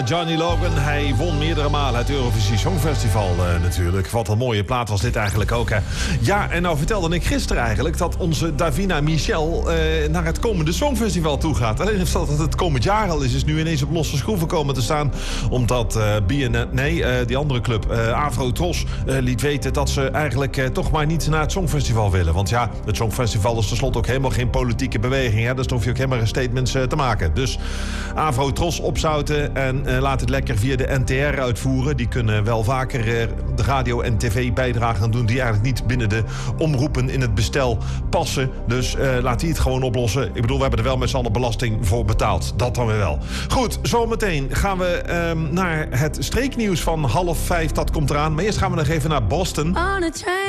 Johnny Logan, hij won meerdere malen het Eurovisie Songfestival natuurlijk. Wat een mooie plaat was dit eigenlijk ook, hè. Ja, en nou vertelde ik gisteren eigenlijk dat onze Davina Michel naar het komende Songfestival toe gaat. Alleen dat het komend jaar al is nu ineens op losse schroeven komen te staan. Omdat die andere club, Afro Tros, liet weten dat ze eigenlijk toch maar niet naar het Songfestival willen. Want ja, het Songfestival is tenslotte ook helemaal geen politieke beweging, hè. Dus dan hoef je ook helemaal geen statements te maken. Dus Afro Tros opzouten en laat het lekker via de NTR uitvoeren. Die kunnen wel vaker de radio- en tv-bijdragen doen die eigenlijk niet binnen de omroepen in het bestel passen. Dus laat die het gewoon oplossen. Ik bedoel, we hebben er wel met z'n allen belasting voor betaald. Dat dan weer wel. Goed, zometeen gaan we naar het streeknieuws van 4:30. Dat komt eraan. Maar eerst gaan we nog even naar Boston.